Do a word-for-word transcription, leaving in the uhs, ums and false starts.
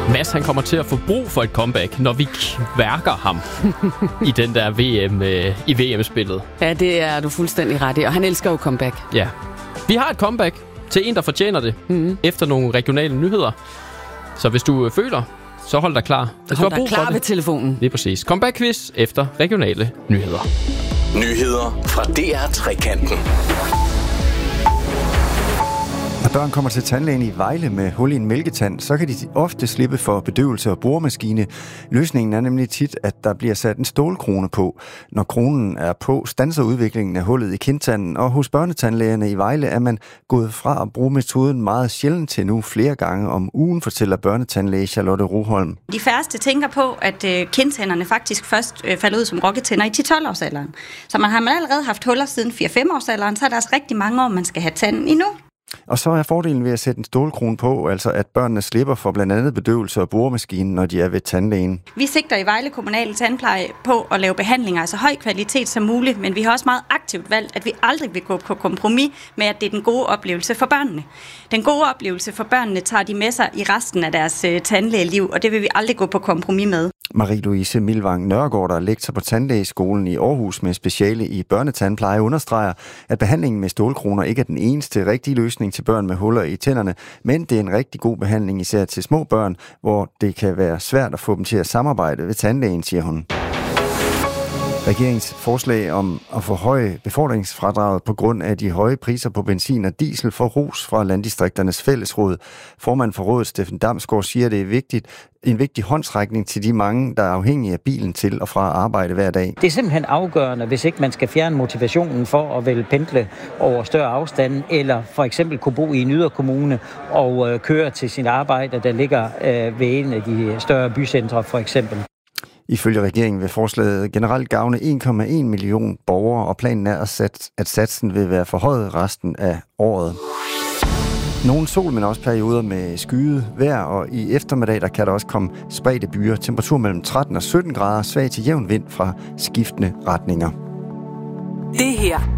Mads, han kommer til at få brug for et comeback, når vi kværker ham i den der V M, øh, i V M-spillet. Ja, det er du fuldstændig ret i, og han elsker jo comeback. Ja. Vi har et comeback til en, der fortjener det, mm-hmm. efter nogle regionale nyheder. Så hvis du øh, føler, så hold dig klar. Hvis hold dig klar ved telefonen. Lige præcis. Comeback-quiz efter regionale nyheder. Nyheder fra D R Trekanten. Når børn kommer til tandlægen i Vejle med hul i en mælketand, så kan de ofte slippe for bedøvelse og boremaskine. Løsningen er nemlig tit, at der bliver sat en stålkrone på. Når kronen er på, standser udviklingen af hullet i kindtanden, og hos børnetandlægerne i Vejle er man gået fra at bruge metoden meget sjældent til nu flere gange om ugen, fortæller børnetandlæge Charlotte Roholm. De færreste tænker på, at øh, kindtænderne faktisk først øh, falder ud som rokketænder i ti til tolv års alderen. Så man har man allerede haft huller siden fire til fem års alderen, så er der altså rigtig mange år, man skal have tanden endnu. Og så er fordelen ved at sætte en stålkrone på, altså at børnene slipper for blandt andet bedøvelse og boremaskinen, når de er ved tandlægen. Vi sigter i Vejle Kommunale Tandpleje på at lave behandlinger af så høj kvalitet som muligt, men vi har også meget aktivt valgt, at vi aldrig vil gå på kompromis med, at det er den gode oplevelse for børnene. Den gode oplevelse for børnene tager de med sig i resten af deres øh, tandlægeliv, og det vil vi aldrig gå på kompromis med. Marie-Louise Milvang Nørgaard, der er lektor på Tandlægeskolen i Aarhus med speciale i børnetandpleje, understreger, at behandlingen med stålkroner ikke er den eneste rigtige løsning til børn med huller i tænderne, men det er en rigtig god behandling især til små børn, hvor det kan være svært at få dem til at samarbejde ved tandlægen, siger hun. Regeringens forslag om at forhøje befordringsfradraget på grund af de høje priser på benzin og diesel får ros fra Landdistrikternes Fællesråd. Formand for rådet, Steffen Damsgaard, siger, at det er vigtigt, en vigtig håndsrækning til de mange, der er afhængige af bilen til og fra arbejde hver dag. Det er simpelthen afgørende, hvis ikke man skal fjerne motivationen for at vælge pendle over større afstande, eller for eksempel kunne bo i en yderkommune og øh, køre til sin arbejde, der ligger øh, ved en af de større bycentre for eksempel. Ifølge regeringen vil forslaget generelt gavne en komma en million borgere, og planen er, at satsen vil være forhøjet resten af året. Nogle sol, men også perioder med skyet vejr, og i eftermiddag der kan der også komme spredte byer. Temperatur mellem tretten og sytten grader, svag til jævn vind fra skiftende retninger. Det her